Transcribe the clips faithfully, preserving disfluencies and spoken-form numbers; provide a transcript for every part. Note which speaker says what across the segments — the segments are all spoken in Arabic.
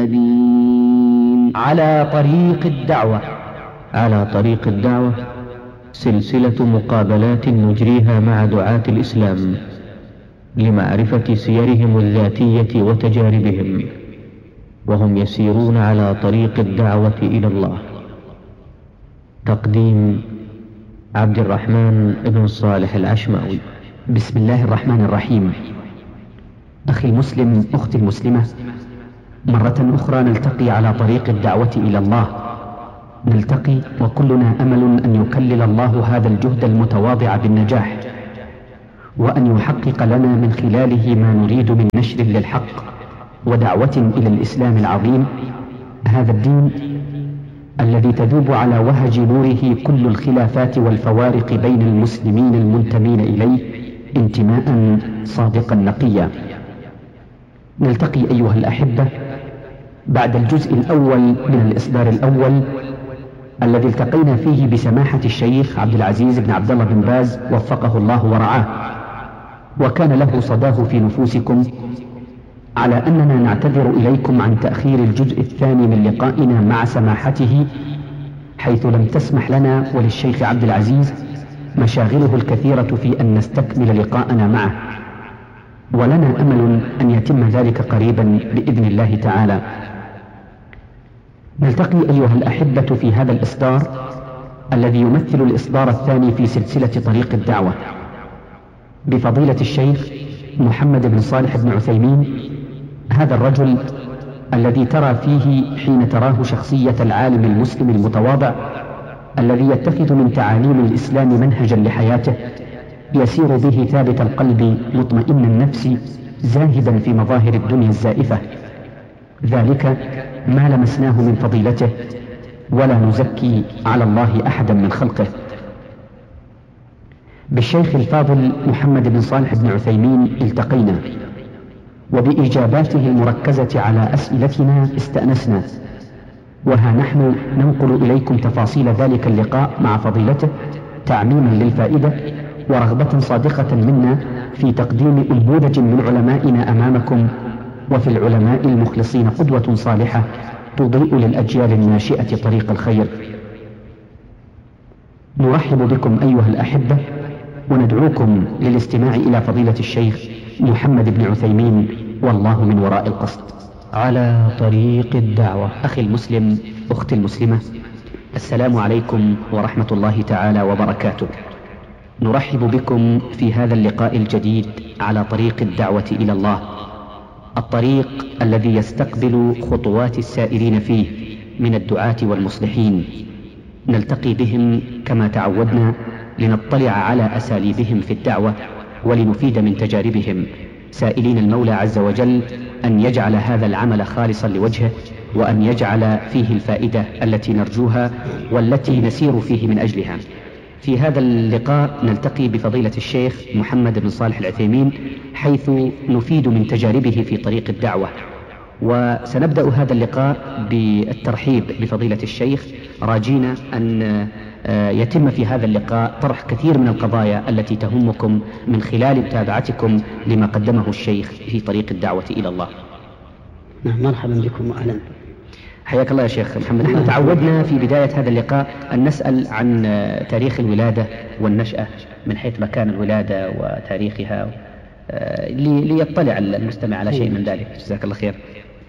Speaker 1: الأليم.
Speaker 2: على طريق الدعوة.
Speaker 3: على طريق الدعوة سلسلة مقابلات نجريها مع دعاة الإسلام لمعرفة سيرهم الذاتية وتجاربهم وهم يسيرون على طريق الدعوة إلى الله. تقديم عبد الرحمن بن صالح العشماوي.
Speaker 4: بسم الله الرحمن الرحيم. أخي المسلم، أختي المسلمة، مرة أخرى نلتقي على طريق الدعوة إلى الله. نلتقي وكلنا أمل أن يكلل الله هذا الجهد المتواضع بالنجاح، وأن يحقق لنا من خلاله ما نريد من نشر للحق ودعوة إلى الإسلام العظيم، هذا الدين الذي تذوب على وهج نوره كل الخلافات والفوارق بين المسلمين المنتمين إليه انتماء صادقا نقيا. نلتقي أيها الأحبة بعد الجزء الأول من الإصدار الأول الذي التقينا فيه بسماحة الشيخ عبد العزيز بن عبد الله بن باز وفقه الله ورعاه، وكان له صداه في نفوسكم، على أننا نعتذر إليكم عن تأخير الجزء الثاني من لقائنا مع سماحته، حيث لم تسمح لنا وللشيخ عبد العزيز مشاغله الكثيرة في أن نستكمل لقاءنا معه، ولنا أمل أن يتم ذلك قريبا بإذن الله تعالى. نلتقي أيها الأحبة في هذا الإصدار الذي يمثل الإصدار الثاني في سلسلة طريق الدعوة بفضيلة الشيخ محمد بن صالح بن عثيمين، هذا الرجل الذي ترى فيه حين تراه شخصية العالم المسلم المتواضع الذي يتخذ من تعاليم الإسلام منهجا لحياته، يسير به ثابت القلب مطمئن النفس زاهدا في مظاهر الدنيا الزائفة. ذلك ما لمسناه من فضيلته، ولا نزكي على الله أحدا من خلقه. بالشيخ الفاضل محمد بن صالح بن عثيمين التقينا، وبإجاباته المركزة على أسئلتنا استأنسنا، وها نحن ننقل إليكم تفاصيل ذلك اللقاء مع فضيلته تعميما للفائدة ورغبة صادقة منا في تقديم أنموذج من علمائنا أمامكم، وفي العلماء المخلصين قدوة صالحة تضيء للأجيال الناشئة طريق الخير. نرحب بكم أيها الأحبة، وندعوكم للاستماع إلى فضيلة الشيخ محمد بن عثيمين، والله من وراء القصد.
Speaker 3: على طريق الدعوة.
Speaker 4: أخي المسلم، أختي المسلمة، السلام عليكم ورحمة الله تعالى وبركاته. نرحب بكم في هذا اللقاء الجديد على طريق الدعوة إلى الله، الطريق الذي يستقبل خطوات السائرين فيه من الدعاة والمصلحين. نلتقي بهم كما تعودنا لنطلع على أساليبهم في الدعوة ولنفيد من تجاربهم، سائلين المولى عز وجل أن يجعل هذا العمل خالصا لوجهه، وأن يجعل فيه الفائدة التي نرجوها والتي نسير فيه من أجلها. في هذا اللقاء نلتقي بفضيلة الشيخ محمد بن صالح العثيمين، حيث نفيد من تجاربه في طريق الدعوة. وسنبدأ هذا اللقاء بالترحيب بفضيلة الشيخ، راجين أن يتم في هذا اللقاء طرح كثير من القضايا التي تهمكم من خلال متابعتكم لما قدمه الشيخ في طريق الدعوة إلى الله.
Speaker 1: نعم، مرحبا بكم وأهلا.
Speaker 4: حياك الله يا شيخ محمد. نحن تعودنا في بداية هذا اللقاء أن نسأل عن تاريخ الولادة والنشأة من حيث مكان الولادة وتاريخها، ليطلع المستمع على شيء من ذلك. جزاك الله خير.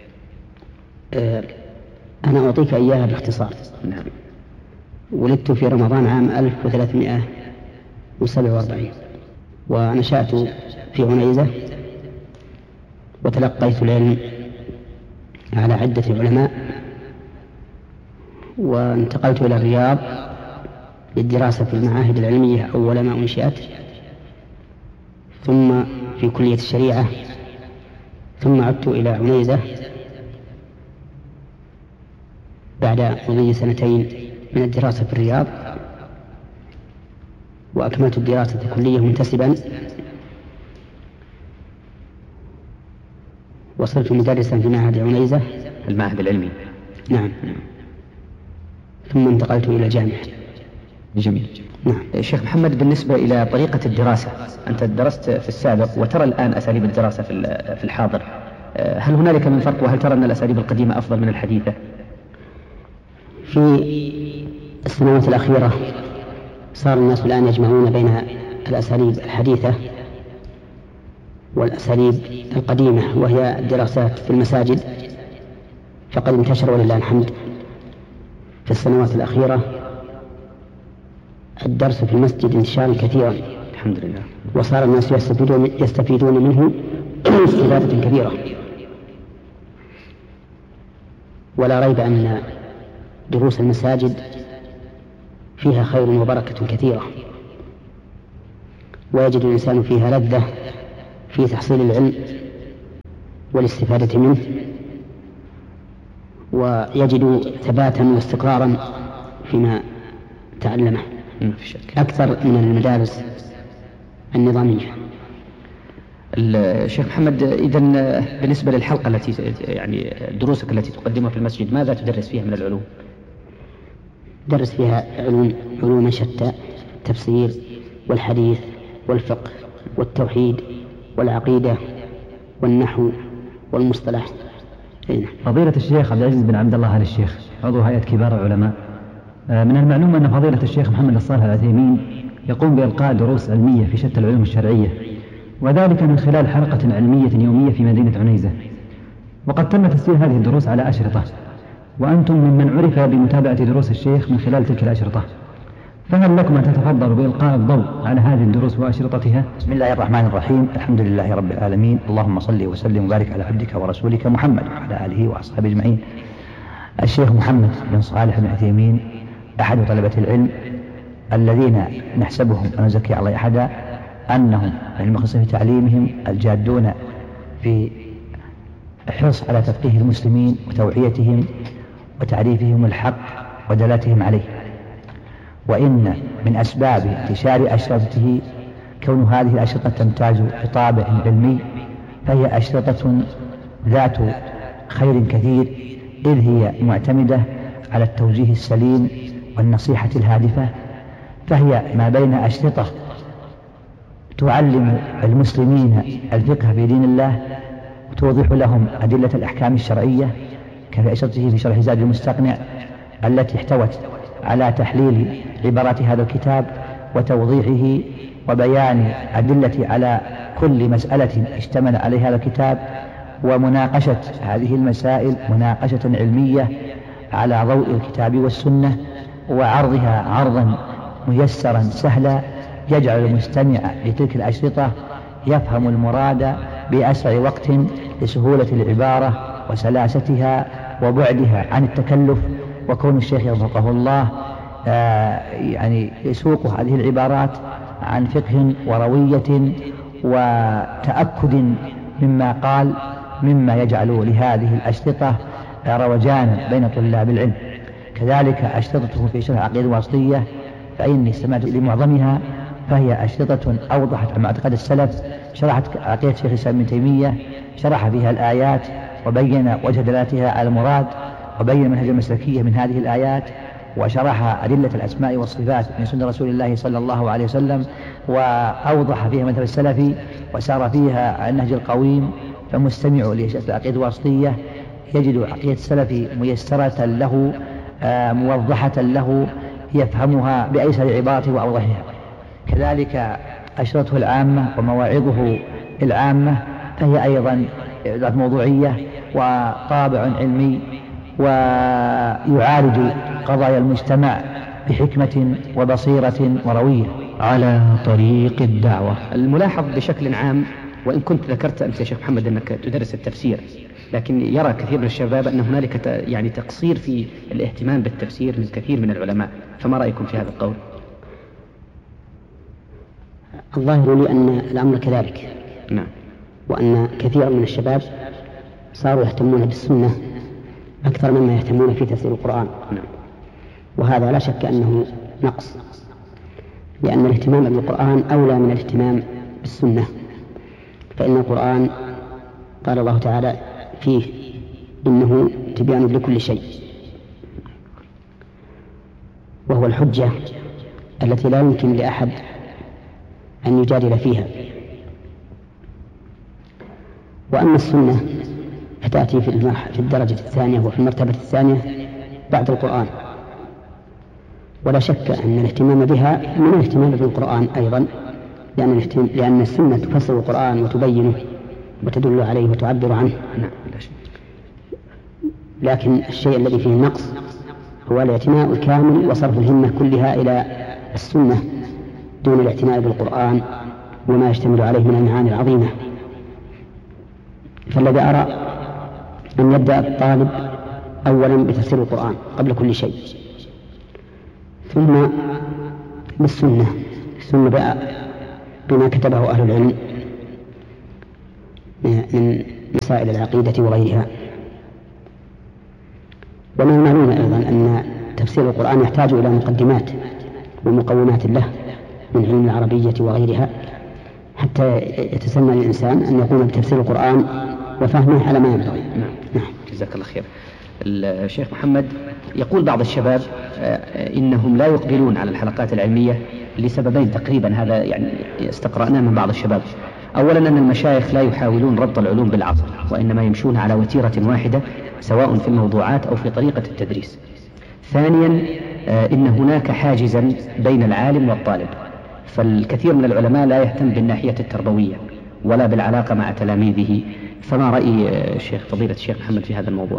Speaker 1: أنا أعطيك إياها باختصار.
Speaker 4: نعم.
Speaker 1: ولدت في رمضان عام ألف وثلاثمائة وسبعة وأربعين، ونشأت في عنيزة، وتلقيت العلم على عدة علماء، وانتقلت إلى الرياض للدراسة في المعاهد العلمية أول ما أنشئت، ثم في كلية الشريعة، ثم عدت إلى عنيزة بعد مضي سنتين من الدراسة في الرياض، وأكملت الدراسة كلية منتسبا، وصرت مدرسا في معهد عنيزة
Speaker 4: المعهد العلمي.
Speaker 1: نعم. ثم انتقلت إلى الجامعة.
Speaker 4: جميل.
Speaker 1: نعم.
Speaker 4: شيخ محمد، بالنسبة إلى طريقة الدراسة، أنت درست في السابق وترى الآن أساليب الدراسة في الحاضر، هل هنالك من فرق، وهل ترى أن الأساليب القديمة أفضل من الحديثة؟
Speaker 1: في السنوات الأخيرة صار الناس الآن يجمعون بين الأساليب الحديثة والأساليب القديمة، وهي الدراسات في المساجد، فقد انتشر ولله الحمد في السنوات الأخيرة الدرس في المسجد انتشارا كثيرا
Speaker 4: الحمد لله،
Speaker 1: وصار الناس يستفيدون, يستفيدون منه استفادة كبيرة. ولا ريب أن دروس المساجد فيها خير وبركة كثيرة، ويجد الإنسان فيها لذة في تحصيل العلم والاستفادة منه، ويجد ثباتا واستقرارا فيما تعلمه أكثر من المدارس النظامية.
Speaker 4: الشيخ محمد، إذن بالنسبة للحلقة التي يعني دروسك التي تقدمها في المسجد، ماذا تدرس فيها من العلوم؟
Speaker 1: درس فيها علوم علوم شتى، التفسير والحديث والفقه والتوحيد والعقيدة والنحو والمصطلح.
Speaker 2: فضيلة الشيخ عبد العزيز بن عبد الله آل الشيخ، عضو هيئة كبار العلماء، من المعلوم أن فضيلة الشيخ محمد الصالح العثيمين يقوم بإلقاء دروس علمية في شتى العلوم الشرعية، وذلك من خلال حلقة علمية يومية في مدينة عنيزة، وقد تم تسجيل هذه الدروس على أشرطة، وأنتم ممن عرف بمتابعة دروس الشيخ من خلال تلك الأشرطة، فهل لكم أن تتفضلوا بإلقاء الضوء على هذه الدروس وأشرطتها؟
Speaker 5: بسم الله الرحمن الرحيم، الحمد لله رب العالمين، اللهم صل وسلم وبارك على عبدك ورسولك محمد وعلى آله وأصحابه أجمعين. الشيخ محمد بن صالح بن عثيمين أحد طلبة العلم الذين نحسبهم ونزكي على أحدا أنهم المخلصين في تعليمهم الجادون في الحرص على تفقيه المسلمين وتوعيتهم وتعريفهم الحق ودلالتهم عليه. وإن من أسباب انتشار أشرطته كون هذه الأشرطة تمتاز بطابع علمي، فهي أشرطة ذات خير كثير، إذ هي معتمدة على التوجيه السليم والنصيحة الهادفة، فهي ما بين أشرطة تعلم المسلمين الفقه في دين الله وتوضح لهم أدلة الأحكام الشرعية، كفي أشرطته في شرح زاد المستقنع التي احتوت على تحليل عبارات هذا الكتاب وتوضيحه وبيان أدلة على كل مسألة اشتمل عليها هذا الكتاب، ومناقشة هذه المسائل مناقشة علمية على ضوء الكتاب والسنة، وعرضها عرضا ميسرا سهلا يجعل المستمع لتلك الأشرطة يفهم المراد بأسرع وقت لسهولة العبارة وسلاستها وبعدها عن التكلف. وكون الشيخ يرزقه الله آه يعني يسوق هذه العبارات عن فقه وروية وتأكد مما قال، مما يجعل لهذه الأشرطة روجانا بين طلاب العلم. كذلك أشرطته في شرح العقيدة الواسطية فإني استمعت لمعظمها، فهي أشرطة أوضحت معتقد السلف، شرحت عقيدة شيخ الإسلام ابن تيمية، شرح فيها الآيات وبين وجه دلالتها على المراد، وبين منهج المسلكية من هذه الآيات، وشرح أدلة الأسماء والصفات من سنة رسول الله صلى الله عليه وسلم، وأوضح فيها مذهب السلفي وسار فيها على النهج القويم. فمستمع لشرح العقيدة الواسطية يجد عقيدة السلف ميسرة له آه موضحة له يفهمها بأيسر عبارته وأوضحها. كذلك أشرطه العامة ومواعظه العامة فهي أيضا ذات موضوعية وطابع علمي، ويعالج قضايا المجتمع بحكمة وبصيرة وروية.
Speaker 4: على طريق الدعوة. الملاحظ بشكل عام، وإن كنت ذكرت أنت يا شيخ محمد أنك تدرس التفسير، لكن يرى كثير من الشباب أن هنالك يعني تقصير في الاهتمام بالتفسير من كثير من العلماء، فما رأيكم في هذا القول؟
Speaker 1: الظاهر لي أن الأمر كذلك.
Speaker 4: نعم.
Speaker 1: وأن كثير من الشباب صاروا يهتمون بالسنة أكثر مما يهتمون في تفسير القرآن.
Speaker 4: نعم.
Speaker 1: وهذا لا شك أنه نقص، لأن الاهتمام بالقرآن أولى من الاهتمام بالسنة، فإن القرآن قال الله تعالى فيه إنه تبيان لكل شيء، وهو الحجة التي لا يمكن لأحد أن يجادل فيها. وأما السنة فتأتي في, المرح في الدرجة الثانية وفي المرتبة الثانية بعد القرآن. ولا شك أن الاهتمام بها من الاهتمام بالقرآن أيضا، لأن, لأن السنة تفسر القرآن وتبينه وتدل عليه وتعبر عنه. لكن الشيء الذي فيه النقص هو الاعتناء الكامل وصرف الهمة كلها إلى السنة دون الاعتناء بالقرآن وما يشتمل عليه من المعاني العظيمة. فالذي أرى أن يبدأ الطالب أولا بتفسير القرآن قبل كل شيء، ثم بالسنة، ثم بما كتبه أهل العلم من مسائل العقيدة وغيرها. ومن المعلوم أيضا أن تفسير القرآن يحتاج إلى مقدمات ومقومات له من علم العربية وغيرها حتى يتسنى للإنسان أن يقوم بتفسير القرآن وفهمه على ما ينبغي.
Speaker 4: نعم. جزاك الله خير. الشيخ محمد، يقول بعض الشباب إنهم لا يقبلون على الحلقات العلمية لسببين تقريبا، هذا يعني استقرأناه من بعض الشباب. أولا أن المشايخ لا يحاولون ربط العلوم بالعصر، وإنما يمشون على وتيرة واحدة سواء في الموضوعات أو في طريقة التدريس. ثانيا إن هناك حاجزا بين العالم والطالب، فالكثير من العلماء لا يهتم بالناحية التربوية ولا بالعلاقة مع تلاميذه. فما رأي الشيخ فضيلة الشيخ محمد في هذا الموضوع؟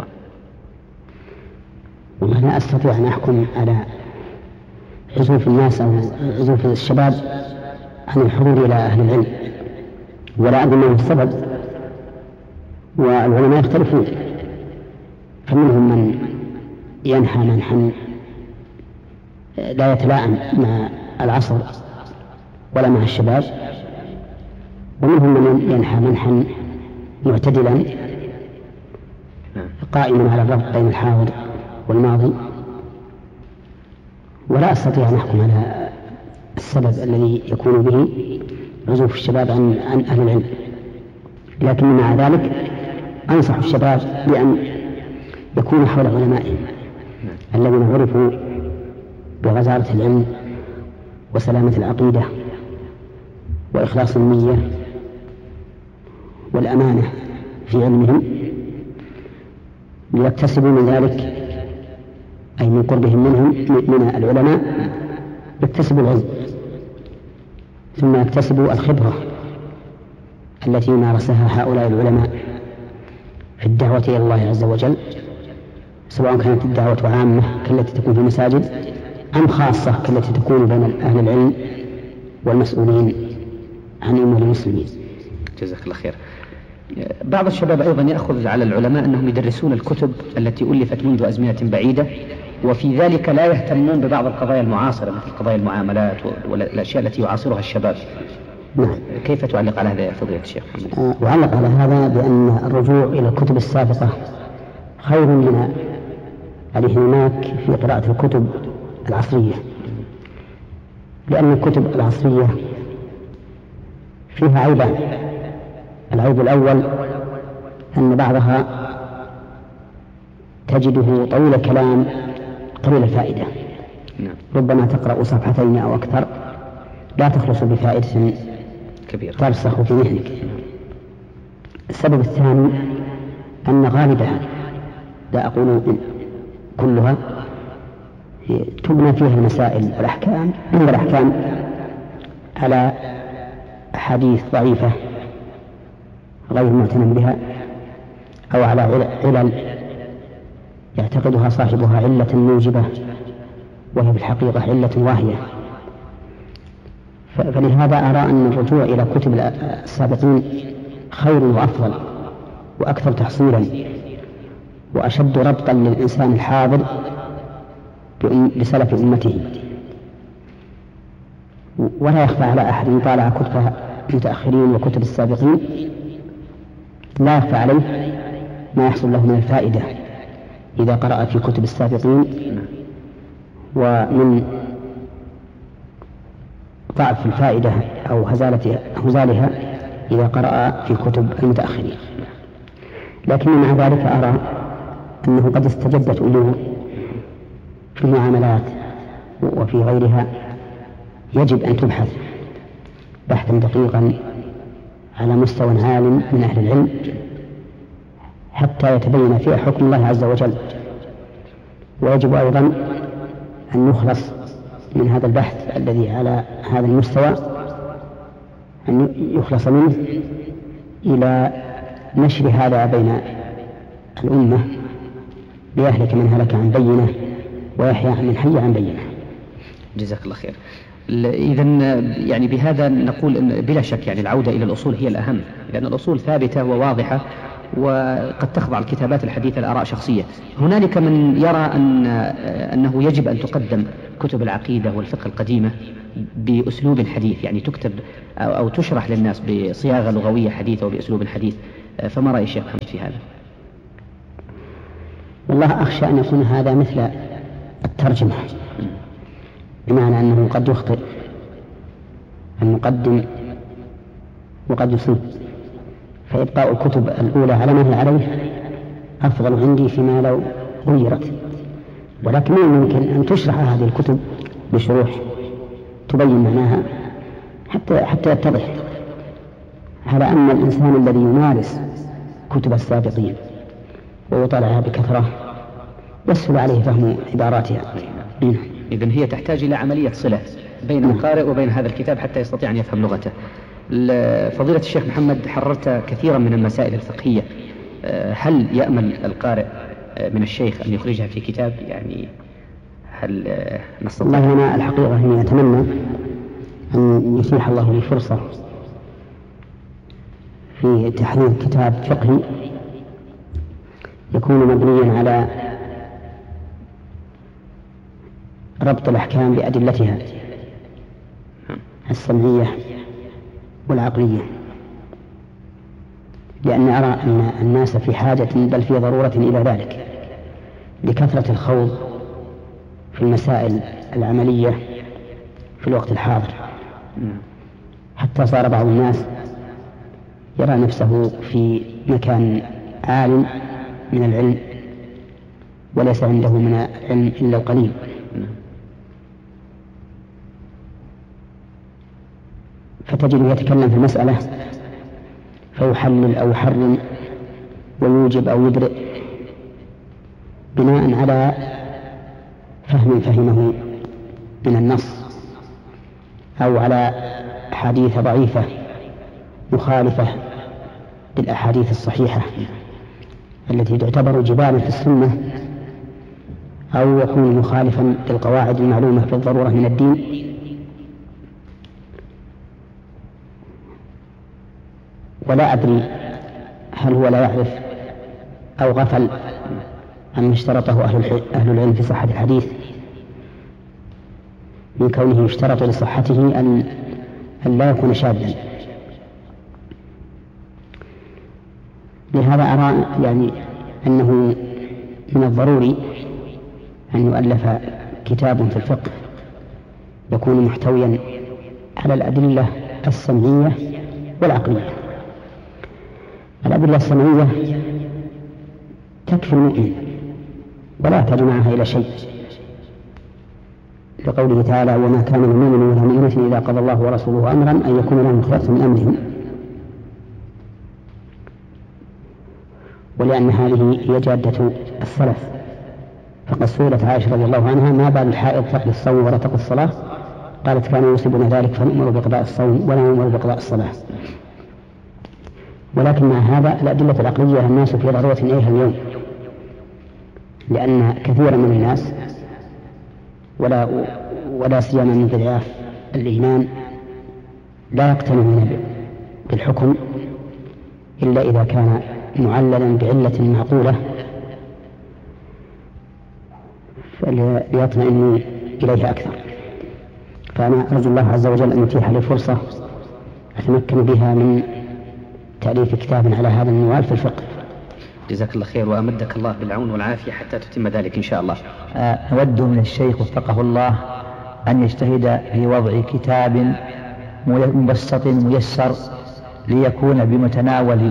Speaker 1: والله لا أستطيع أن أحكم على عزوف الناس أو عزوف الشباب عن الحضور إلى أهل العلم، ولا أدري ما هو السبب، والعلماء يختلفون، فمنهم من ينحى منحا لا يتلائم مع العصر ولا مع الشباب، ومنهم من ينحى منحا معتدلا قائما على الربط بين الحاضر والماضي. ولا أستطيع أن أحكم على السبب الذي يكون به عزوف الشباب عن, عن أهل العلم، لكن مع ذلك أنصح الشباب بأن يكونوا حول علمائهم الذين عرفوا بغزارة العلم وسلامة العقيدة وإخلاص النية والأمانة في علمهم، ليكتسبوا من ذلك أي من قربهم منهم من العلماء يكتسبوا العلم، ثم يكتسبوا الخبرة التي مارسها هؤلاء العلماء في الدعوة إلى الله عز وجل، سواء كانت الدعوة عامة كالتي تكون في المساجد أم خاصة كالتي تكون بين أهل العلم والمسؤولين عن أمور المسلمين.
Speaker 4: جزاك الله خير. بعض الشباب أيضا يأخذ على العلماء أنهم يدرسون الكتب التي ألفت منذ أزمنة بعيدة، وفي ذلك لا يهتمون ببعض القضايا المعاصرة مثل قضايا المعاملات والأشياء التي يعاصرها الشباب.
Speaker 1: نعم.
Speaker 4: كيف تعلق على هذا فضيلة الشيخ محمد؟
Speaker 1: أعلق على هذا بأن الرجوع إلى الكتب السابقة خير من الاهتمام في قراءة الكتب العصرية، لأن الكتب العصرية فيها عيبان. العيب الأول أن بعضها تجده طويل الكلام قليل الفائدة، ربما تقرأ صفحتين أو أكثر لا تخلص بفائدة كبيرة ترسخ في ذهنك. السبب الثاني أن غالبها، لا أقول كلها، تبنى فيها المسائل والأحكام عند الأحكام على أحاديث ضعيفة غير معتنى بها، أو على علل يعتقدها صاحبها علة موجبة وهي في الحقيقة علة واهية. فلهذا أرى أن الرجوع إلى كتب السابقين خير وأفضل وأكثر تحصيلا وأشد ربطا للإنسان الحاضر بسلف أمته. ولا يخفى على أحد من طالع كتب المتأخرين وكتب السابقين لا يخفى عليه ما يحصل له من الفائدة إذا قرأ في كتب السابقين، ومن ضعف الفائدة أو هزالها إذا قرأ في كتب المتأخرين. لكن مع ذلك أرى أنه قد استجدت أمور في المعاملات وفي غيرها يجب أن تبحث بحثا دقيقا على مستوى عال من أهل العلم حتى يتبين فيها حكم الله عز وجل. ويجب أيضا أن يخلص من هذا البحث الذي على هذا المستوى، أن يخلص منه إلى نشر هذا بين الأمة ليهلك من هلك عن بينه ويحيى من حي عن بينه.
Speaker 4: جزاك الله خير. إذن يعني بهذا نقول إن بلا شك يعني العودة إلى الأصول هي الأهم، لأن الأصول ثابتة وواضحة، وقد تخضع الكتابات الحديثة لآراء شخصية. هنالك من يرى أن أنه يجب أن تقدم كتب العقيدة والفقه القديمة بأسلوب حديث، يعني تكتب أو تشرح للناس بصياغة لغوية حديثة وبأسلوب حديث، فما رأي الشيخ محمد في هذا؟
Speaker 1: والله أخشى أن يكون هذا مثل الترجمة، بمعنى أنه قد يخطئ المقدم وقد يصيب، فإبقاء الكتب الأولى على ما هي عليه أفضل عندي فيما لو غيرت. ولكن يمكن أن تشرح هذه الكتب بشروح تبين معناها حتى حتى يتضح، على أن الإنسان الذي يمارس كتب السابقين ويطالعها بكثرة يسهل عليه فهم عباراتها.
Speaker 4: إذن هي تحتاج إلى عملية صلة بين القارئ وبين هذا الكتاب حتى يستطيع أن يفهم لغته. فضيلة الشيخ محمد، حررت كثيرا من المسائل الفقهية، هل يأمل القارئ من الشيخ أن يخرجها في كتاب؟ يعني هل نستطيع؟
Speaker 1: والله أنا الحقيقة أني أتمنى أن يتيح الله لي فرصة في تحرير كتاب فقهي يكون مبنيا على ربط الأحكام بأدلتها السمعية والعقلية، لأني أرى أن الناس في حاجة بل في ضرورة إلى ذلك لكثرة الخوض في المسائل العملية في الوقت الحاضر، حتى صار بعض الناس يرى نفسه في مكان عال من العلم وليس عنده من العلم إلا القليل. فتجد يتكلم في المسألة فيحلل أو يحرم ويوجب أو يبرئ بناء على فهم فهمه من النص أو على أحاديث ضعيفة مخالفة للأحاديث الصحيحة التي تعتبر جبالا في السنة، أو يكون مخالفا للقواعد المعلومة بالضرورة من الدين. ولا أدري هل هو لا يعرف أو غفل عما اشترطه أهل العلم في صحة الحديث من كونه يشترط لصحته أن لا يكون شاذا. لهذا أرى يعني أنه من الضروري أن يؤلف كتاب في الفقه يكون محتويا على الأدلة السمعية والعقلية. الأدلة السمعية تكفي المؤمن ولا تجمعها إلى شيء، لقوله تعالى: وما كان لمؤمن ولا مؤمنة إذا قضى الله ورسوله أمرا أن يكون لهم الخيرة من أمرهم. ولأن هذه هي جادة السلف، فقد سئلت عائشة رضي الله عنها: ما بال الحائض تقضي الصوم ولا تقضي الصلاة؟ قالت: كانوا يصيبون ذلك فنؤمر بقضاء الصوم ولا نؤمر بقضاء الصلاة. ولكن مع هذا الأدلة العقلية الناس في ضرورة إليها اليوم، لأن كثيرا من الناس ولا ولا سيما من ضعاف الإيمان لا يقتنعون بالحكم إلا إذا كان معللا بعلة معقولة فليطمئنوا إليها أكثر. فأنا أرجو الله عز وجل أن يتيح لي فرصة أتمكن بها من تأليف كتاب على هذا الموال في الفقه.
Speaker 4: جزاك الله خير وأمدك الله بالعون والعافية حتى تتم ذلك إن شاء الله.
Speaker 5: نود من الشيخ وفقه الله أن يجتهد في وضع كتاب مبسط ميسر ليكون بمتناول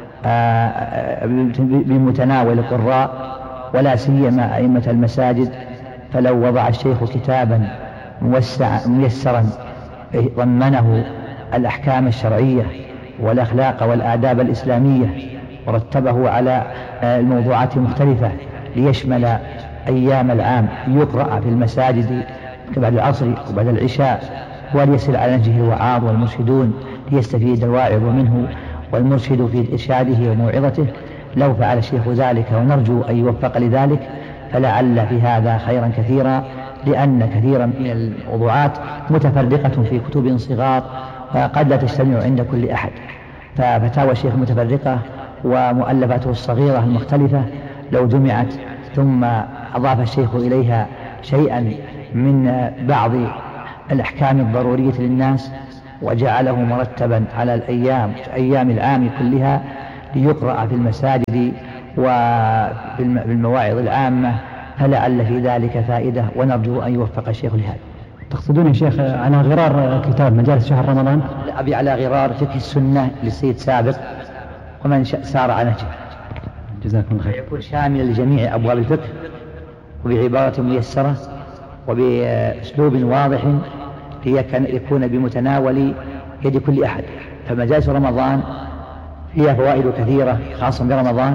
Speaker 5: بمتناول القراء ولا سيما أئمة المساجد. فلو وضع الشيخ كتابا موسع ميسرا ضمنه الأحكام الشرعية والأخلاق والآداب الإسلامية ورتبه على الموضوعات المختلفة ليشمل أيام العام يقرأ في المساجد بعد العصر وبعد العشاء، وليصل على نهجه الوعاظ والمرشدون ليستفيد الواعظ منه والمرشد في إرشاده وموعظته. لو فعل الشيخ ذلك ونرجو أن يوفق لذلك فلعل في هذا خيرا كثيرا، لأن كثيرا من الموضوعات متفرقة في كتب صغار قد لا تجتمع عند كل أحد، ففتاوى الشيخ متفرقة ومؤلفاته الصغيرة المختلفة لو جمعت ثم أضاف الشيخ إليها شيئا من بعض الأحكام الضرورية للناس وجعله مرتبا على الأيام أيام العام كلها ليقرأ في المساجد وفي المواعظ العامة، فلعل في ذلك فائدة ونرجو أن يوفق الشيخ لهذا.
Speaker 2: تقصدون يا شيخ على غرار كتاب مجالس شهر رمضان؟
Speaker 5: لا، أبي على غرار فقه السنة للسيد سابق ومن سار على نهجه.
Speaker 2: جزاكم الله خير.
Speaker 5: يكون شامل لجميع أبواب الفقه وبعبارة ميسرة وبأسلوب واضح ليكون بمتناول يد كل أحد. فمجالس رمضان فيها فوائد كثيرة خاصة برمضان،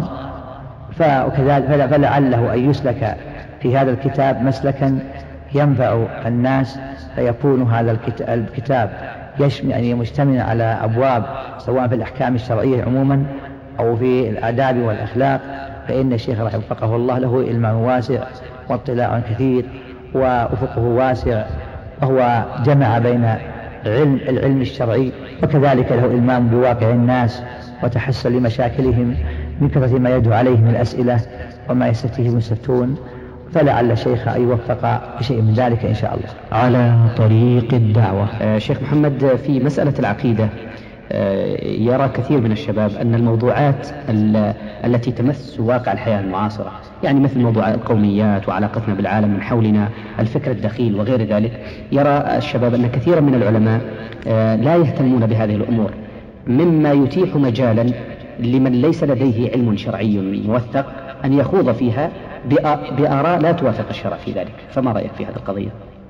Speaker 5: فكذلك فلعله أن يسلك في هذا الكتاب مسلكا ينفع الناس، فيكون هذا الكتاب يشمل يعني مشتمل على أبواب سواء في الأحكام الشرعية عموما أو في الآداب والأخلاق، فإن الشيخ رحمه الله له علم واسع واطلاع كثير وأفقه واسع، وهو جمع بين علم العلم الشرعي وكذلك له إلمام بواقع الناس وتحسن لمشاكلهم من كثرة ما يدعو عليه من الأسئلة وما يستفتيه المستفتون، فلعل الشيخ أن يوفق بشيء من ذلك إن شاء الله.
Speaker 4: على طريق الدعوة. آه شيخ محمد، في مسألة العقيدة آه يرى كثير من الشباب أن الموضوعات التي تمس واقع الحياة المعاصرة، يعني مثل موضوع القوميات وعلاقتنا بالعالم من حولنا، الفكر الدخيل وغير ذلك، يرى الشباب أن كثيرا من العلماء آه لا يهتمون بهذه الأمور، مما يتيح مجالا لمن ليس لديه علم شرعي موثق أن يخوض فيها بآراء لا توافق الشرع في ذلك. فما رأيك في هذه القضية؟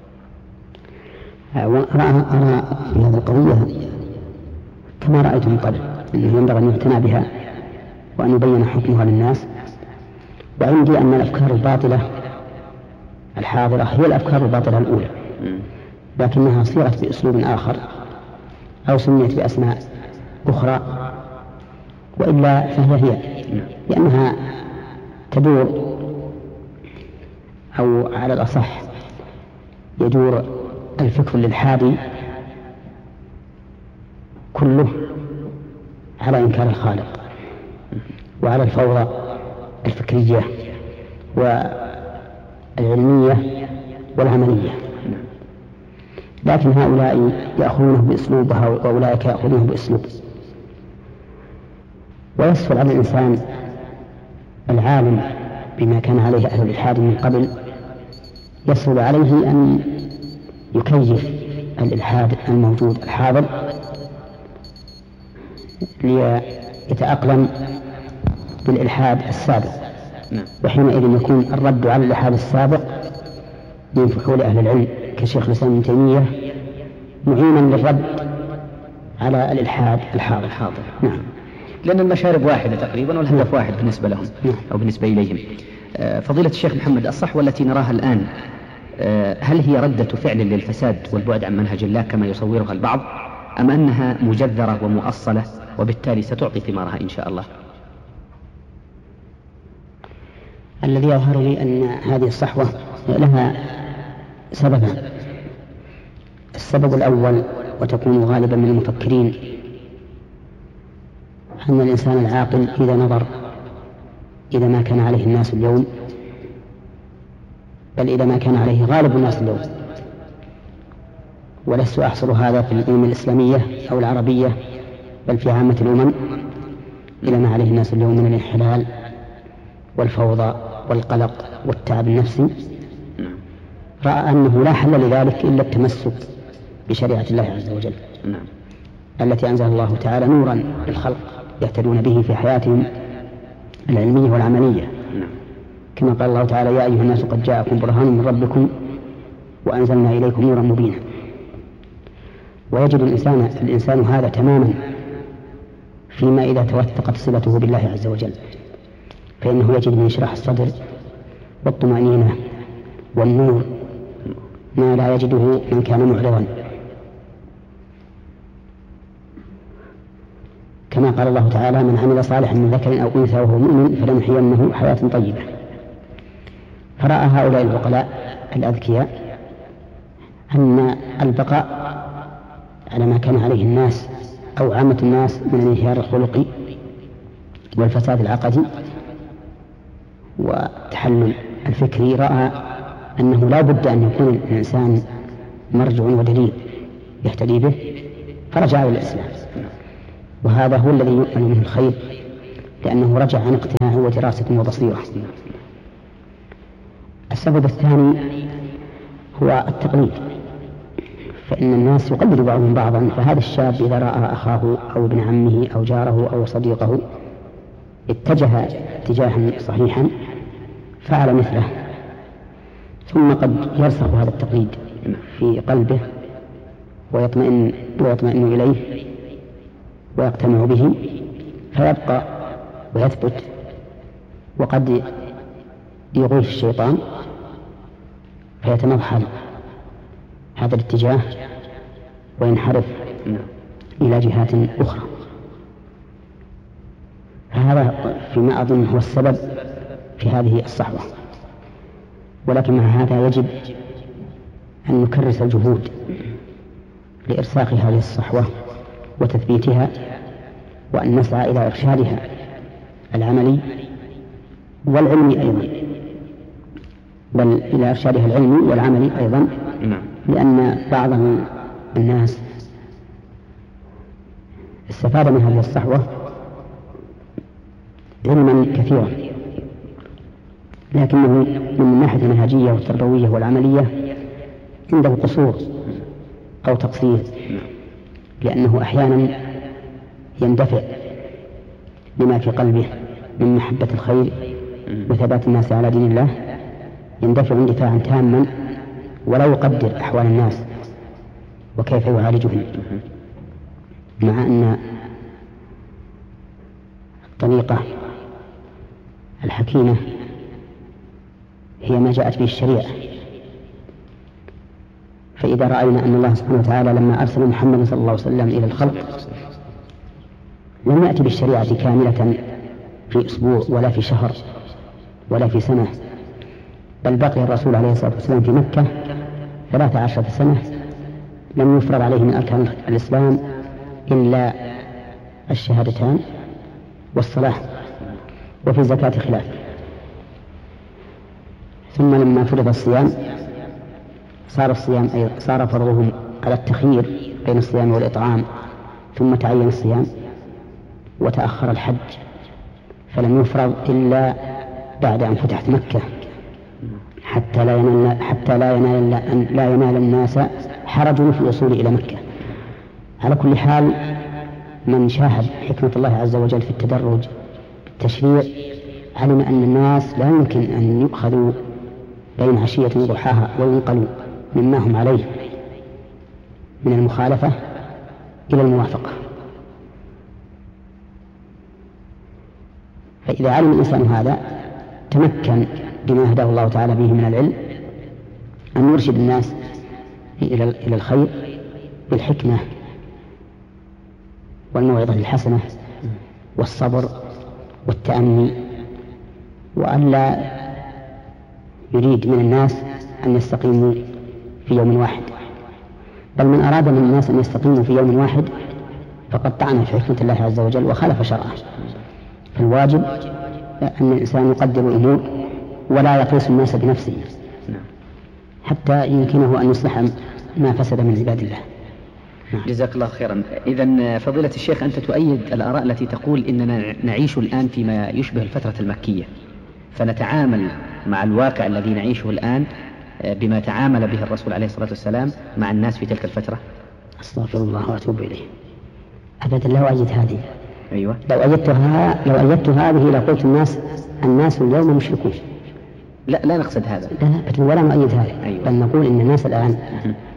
Speaker 1: أرى في هذه القضية كما رأيت من قبل، أنه ينبغي أن يعتنى بها وأن يبين حكمها للناس. وعندي أن الأفكار الباطلة الحاضرة هي الأفكار الباطلة الأولى، لكنها صيغت بأسلوب آخر أو سميت بأسماء أخرى، وإلا فهي هي، لأنها تدور، أو على الأصح يدور الفكر للحادي كله على إنكار الخالق وعلى الفوضى الفكرية والعلمية والعملية، لكن هؤلاء يأخذونه بأسلوب وأولئك يأخذونه بأسلوب. ويسهل على الإنسان العالم بما كان عليه أهل الإلحاد من قبل، يسهل عليه أن يكيف الإلحاد الموجود الحاضر ليتأقلم بالإلحاد السابق، وحينئذ يكون الرد على الإلحاد السابق من فحول أهل العلم كشيخ الإسلام ابن تيمية معينا للرد على الإلحاد الحاضر.
Speaker 4: الحاضر.
Speaker 1: نعم.
Speaker 4: لأن المشارب واحدة تقريبا والهدف واحد بالنسبة لهم أو بالنسبة إليهم. فضيلة الشيخ محمد، الصحوة التي نراها الآن هل هي ردة فعل للفساد والبعد عن منهج الله كما يصورها البعض، أم أنها مجذرة ومؤصلة وبالتالي ستعطي ثمارها إن شاء الله؟
Speaker 1: الذي يظهر لي أن هذه الصحوة لها سببان. السبب الأول، وتكون غالبا من المفكرين، أن الإنسان العاقل إذا نظر إذا ما كان عليه الناس اليوم، بل إذا ما كان عليه غالب الناس اليوم، ولست أحصر هذا في الأمم الإسلامية أو العربية بل في عامة الأمم، إلى ما عليه الناس اليوم من الانحلال والفوضى والقلق والتعب النفسي، رأى أنه لا حل لذلك إلا التمسك بشريعة الله عز وجل التي أنزل الله تعالى نورا للخلق يهتدون به في حياتهم العلمية والعملية، كما قال الله تعالى: يا أيها الناس قد جاءكم برهان من ربكم وأنزلنا إليكم نورا مبينا. ويجد الإنسان, الإنسان هذا تماما فيما إذا توثقت صلته بالله عز وجل، فإنه يجد من انشراح الصدر والطمأنينة والنور ما لا يجده من كان معرضا، كما قال الله تعالى: من عمل صالحا من ذكر أو أنثى وهو مؤمن فلنحيينه حياة طيبة. فرأى هؤلاء العقلاء الأذكياء أن البقاء على ما كان عليه الناس أو عامة الناس من الانهيار الخلقي والفساد العقدي والتحلل الفكري، رأى أنه لا بد أن يكون الإنسان مرجع ودليل يهتدي به، فرجع إلى الإسلام، وهذا هو الذي يؤمن منه الخير، لأنه رجع عن اقتناع ودراسة وبصيرة. السبب الثاني هو التقليد، فإن الناس يقلد بعضهم بعضا، فهذا الشاب إذا رأى أخاه أو ابن عمه أو جاره أو صديقه اتجه اتجاها صحيحا فعل مثله، ثم قد يرسخ هذا التقليد في قلبه ويطمئن, ويطمئن إليه ويقتنع به فيبقى ويثبت، وقد يغويه الشيطان فيتمرحل هذا الاتجاه وينحرف إلى جهات أخرى. فهذا فيما أظن هو السبب في هذه الصحوة، ولكن مع هذا يجب أن نكرس الجهود لإرساخ هذه الصحوة وتثبيتها، وأن نسعى إلى إرشادها العملي والعلمي أيضا، بل إلى إرشادها العلمي والعملي أيضا، لأن بعض الناس استفاد من هذه الصحوة علما كثيرا، لكنه من الناحية المنهجية والتربوية والعملية عنده قصور أو تقصير، لأنه أحيانا يندفع لما في قلبه من محبة الخير وثبات الناس على دين الله، يندفع اندفاعا تاما ولا يقدر أحوال الناس وكيف يعالجهم، مع أن الطريقة الحكيمة هي ما جاءت به الشريعة. فإذا رأينا أن الله سبحانه وتعالى لما أرسل محمد صلى الله عليه وسلم إلى الخلق لم يأتي بالشريعة كاملة في أسبوع ولا في شهر ولا في سنة، بل بقي الرسول عليه الصلاة والسلام في مكة ثلاث عشرة سنة لم يفرض عليه من أركان الإسلام إلا الشهادتان والصلاة، وفي الزكاة خلاف. ثم لما فرض الصيام صار الصيام أي صار فرضهم على التخيير بين الصيام والإطعام، ثم تعين الصيام، وتأخر الحج فلم يفرض إلا بعد أن فتحت مكة، حتى لا ينال حتى لا ينال لا ينال الناس حرج في الوصول إلى مكة. على كل حال، من شاهد حكمة الله عز وجل في التدرج التشريع علم أن الناس لا يمكن أن يؤخذوا بين عشية وضحاها وينقلوا مما هم عليه من المخالفة إلى الموافقة. فإذا علم الإنسان هذا تمكن بما هداه الله تعالى به من العلم أن يرشد الناس إلى الخير بالحكمة والموعظة الحسنة والصبر والتأني، وأن لا يريد من الناس أن يستقيموا في يوم واحد، بل من أراد من الناس أن يستقيموا في يوم واحد فقد طعن في حكمة الله عز وجل وخالف شرعه. فالواجب أن الإنسان يقدر الأمور ولا يقيس الناس بنفسه حتى يمكنه أن يصلح ما فسد من عباد الله.
Speaker 4: جزاك الله خيرا. إذن فضيلة الشيخ، أنت تؤيد الآراء التي تقول إننا نعيش الآن فيما يشبه الفترة المكية، فنتعامل مع الواقع الذي نعيشه الآن بما تعامل به الرسول عليه الصلاة والسلام مع الناس في تلك الفترة؟
Speaker 1: أستغفر الله وأتوب إليه. أبدا لا أؤيد هذه.
Speaker 4: أيوة.
Speaker 1: لو أيدتها لو أيدت هذه لقلت الناس الناس اليوم مشركون.
Speaker 4: لا لا نقصد هذا.
Speaker 1: لا ولا نؤيد هذا.
Speaker 4: أيوة.
Speaker 1: بل نقول إن الناس الآن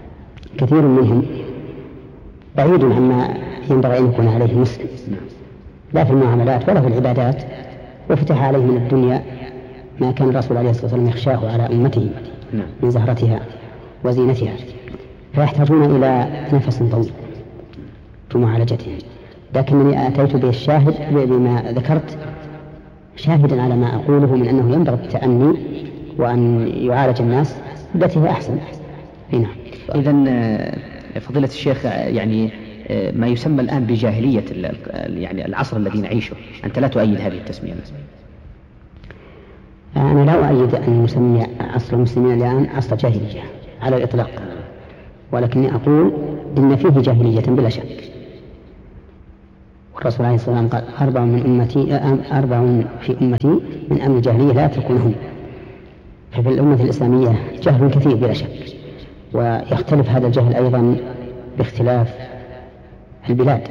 Speaker 1: كثير منهم بعيد عما ينبغي أن يكون عليه المسلم لا في المعاملات ولا في العبادات، وفتح عليه من الدنيا ما كان الرسول عليه الصلاة والسلام يخشاه على أمته من زهرتها وزينتها، فيحتاجون إلى نفس طويل في معالجتهم. لكنني أتيت بالشاهد بما ذكرت شاهدا على ما أقوله من أنه ينبغي التأني وأن يعالج الناس التي هي أحسن. هنا
Speaker 4: إذن فضيلة الشيخ، يعني ما يسمى الآن بجاهلية يعني العصر الذي نعيشه، أنت لا تؤيد هذه التسمية؟
Speaker 1: أنا لا أؤيد أن نسمي عصر المسلمين الآن عصر جاهلية على الإطلاق، ولكني أقول إن فيه جاهلية بلا شك. والرسول عليه الصلاة والسلام قال أربع من أمتي أربع في أمتي من أمر الجاهلية لا يتركونهم. ففي الأمة الإسلامية جهل كثير بلا شك، ويختلف هذا الجهل أيضا باختلاف البلاد،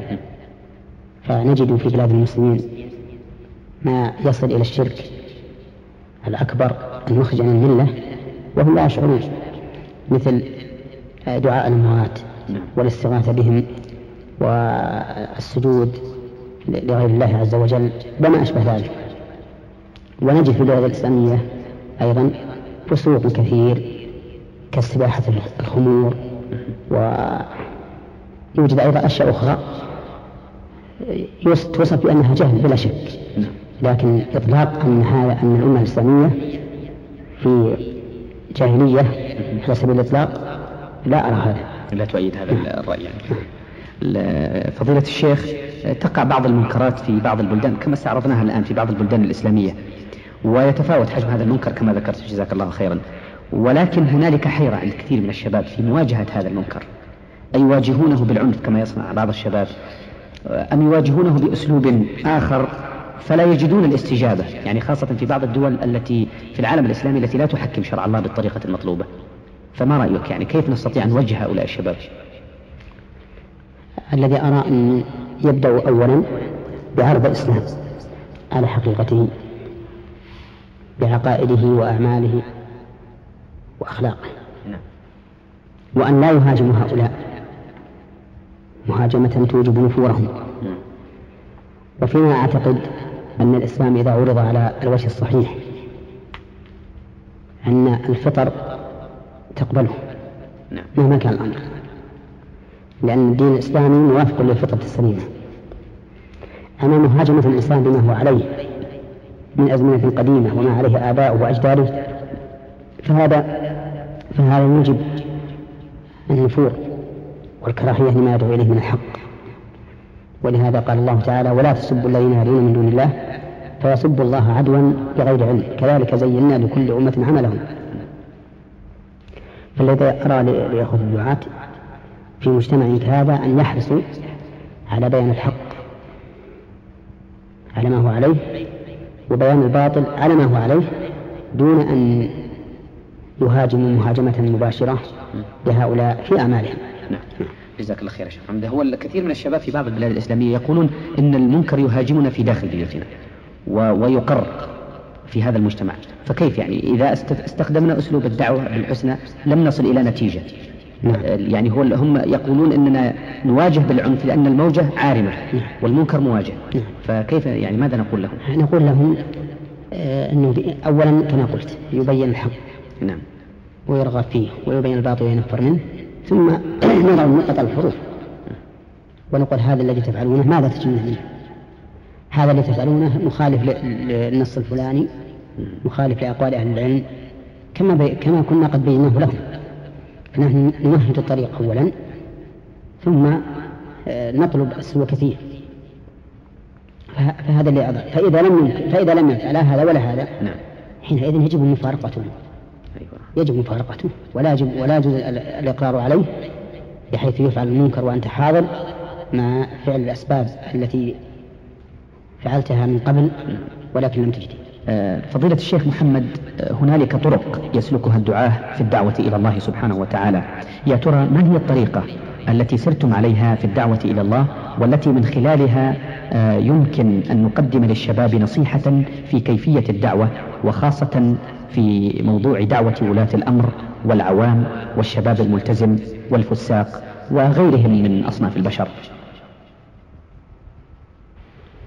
Speaker 1: فنجد في بلاد المسلمين ما يصل إلى الشرك الأكبر المخرج عن الملة وهم لا يشعرون، مثل دعاء الأموات والاستغاثة بهم والسجود لغير الله عز وجل وما أشبه ذلك. ونجد في البلاد الإسلامية أيضا فسوق كثير كالسباحة الخمور، ويوجد أيضا أشياء أخرى توصف بأنها جهل بلا شك، لكن إطلاق أن هذا أن الأمة الإسلامية في جاهلية على سبيل الإطلاق لا أرى هذا.
Speaker 4: لا تؤيد هذا الرأي يعني. فضيلة الشيخ، تقع بعض المنكرات في بعض البلدان كما استعرضناها الآن في بعض البلدان الإسلامية، ويتفاوت حجم هذا المنكر كما ذكرت جزاك الله خيرا، ولكن هنالك حيرة عند كثير من الشباب في مواجهة هذا المنكر، أي يواجهونه بالعنف كما يصنع بعض الشباب، أم يواجهونه بأسلوب آخر فلا يجدون الاستجابة، يعني خاصة في بعض الدول التي في العالم الإسلامي التي لا تحكم شرع الله بالطريقة المطلوبة. فما رأيك، يعني كيف نستطيع أن نوجه هؤلاء الشباب؟
Speaker 1: الذي أرى أن يبدأ أولا بعرض الإسلام على حقيقته بعقائده وأعماله وأخلاقه، وأن لا يهاجم هؤلاء مهاجمة توجب نفورهم. وفيما أعتقد أن الإسلام إذا عرض على الوجه الصحيح أن الفطر تقبله مهما كان الأمر، لأن الدين الإسلامي موافق للفطرة السليمة. أما مهاجمة الإنسان بما هو عليه من أزمنة قديمة وما عليه آباؤه وأجداده فهذا فهذا يوجب النفور والكراهية لما يدعو إليه من الحق. ولهذا قال الله تعالى: ولا تسبوا الذين يدعون من دون الله فيسبوا الله عدوا بغير علم كذلك زينا لكل أمة عملهم. فالذي أرى ليأخذ الدعاة في مجتمع كهذا أن يحرصوا على بيان الحق على ما هو عليه وبيان الباطل على ما هو عليه، دون أن يهاجموا مهاجمة مباشرة لهؤلاء في أعمالهم.
Speaker 4: نعم. جزاك الله خير يا شيخ حمد. هو الكثير من الشباب في بعض البلاد الإسلامية يقولون إن المنكر يهاجمنا في داخل بيوتنا ويقر في هذا المجتمع، فكيف يعني إذا استخدمنا أسلوب الدعوة بالحسنى لم نصل إلى نتيجة؟
Speaker 1: نعم.
Speaker 4: يعني هو هم يقولون إننا نواجه بالعنف لأن الموجة عارمة والمنكر مواجه، فكيف يعني ماذا نقول لهم؟
Speaker 1: نقول لهم آه أنه أولا كما قلت يبين الحق
Speaker 4: نعم
Speaker 1: ويرغب فيه ويبين الباطل وينفر منه، ثم نضع نقط الحروف ونقول هذا الذي تفعلونه ماذا تجنون منه، هذا الذي تفعلونه مخالف للنص الفلاني مخالف لأقوال أهل العلم كما, بي... كما كنا قد بيناه لهم. فنحن نمهد الطريق أولا ثم نطلب السوء كثير، فهذا اللي أضع. فإذا لم فإذا لم يفعل لا هذا ولا هذا حينئذ يجب مفارقته، يجب مفارقته ولا يجب ولا يجوز الإقرار عليه بحيث يفعل المنكر وأنت حاضر مع فعل الأسباب التي فعلتها من قبل ولكن لم تجدي.
Speaker 4: فضيلة الشيخ محمد، هنالك طرق يسلكها الدعاة في الدعوة إلى الله سبحانه وتعالى، يا ترى ما هي الطريقة التي سرتم عليها في الدعوة إلى الله والتي من خلالها يمكن أن نقدم للشباب نصيحة في كيفية الدعوة وخاصة في موضوع دعوة ولاة الأمر والعوام والشباب الملتزم والفساق وغيرهم من أصناف البشر؟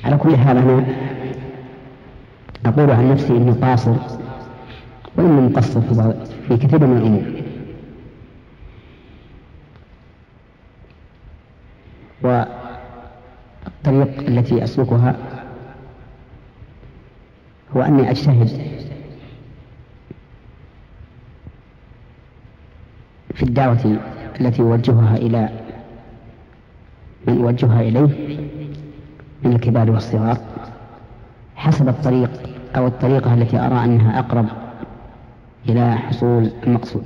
Speaker 1: على كل حال أنا أقول عن نفسي إني قاصر وإني مقصر في, في كثير من الأمور، والطريق التي أسلكها هو أني أجتهد في الدعوة التي أوجهها إلى من أوجهها إليه من الكبار والصغار حسب الطريق أو الطريقة التي أرى أنها أقرب إلى حصول المقصود.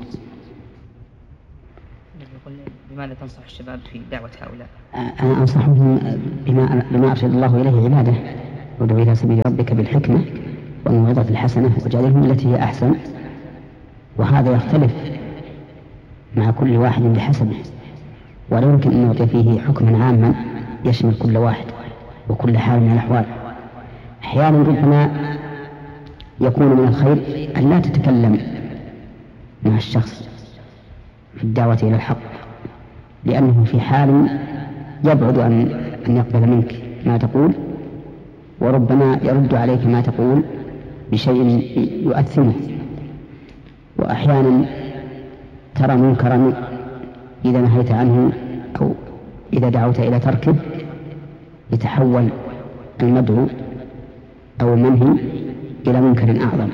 Speaker 6: بماذا تنصح الشباب في دعوة هؤلاء؟
Speaker 1: أنا أنصحهم بما, بما أرشد الله إليه عباده، ودعو إلى سبيل ربك بالحكمة والموعظة الحسنة وجعلهم التي هي أحسن، وهذا يختلف مع كل واحد بحسبه، ولا يمكن أن نعطي فيه حكما عاما يشمل كل واحد وكل حال من الأحوال. أحيانا ربما يكون من الخير أن لا تتكلم مع الشخص في الدعوة إلى الحق، لأنه في حال يبعد أن أن يقبل منك ما تقول، وربما يرد عليك ما تقول بشيء يؤثمه. وأحيانا ترى منكرا إذا نهيت عنه أو إذا دعوت إلى تركه يتحول المدعو أو المنهي إلى منكر أعظم.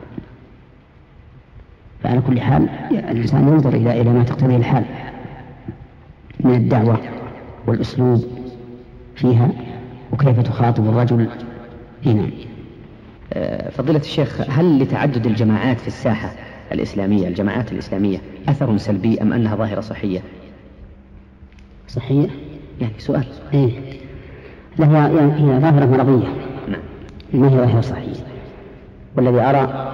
Speaker 1: فعلى كل حال الإنسان ينظر إلى إلى ما تقتضيه الحال من الدعوة والأسلوب فيها وكيف تخاطب الرجل. هنا
Speaker 4: فضيلة الشيخ، هل لتعدد الجماعات في الساحة الإسلامية الجماعات الإسلامية أثر سلبي أم أنها ظاهرة صحية؟
Speaker 1: صحية
Speaker 4: يعني سؤال.
Speaker 1: إيه له يعني هي ظاهرة مرضية.
Speaker 4: نعم.
Speaker 1: ما هي ظاهرة صحية. والذي أرى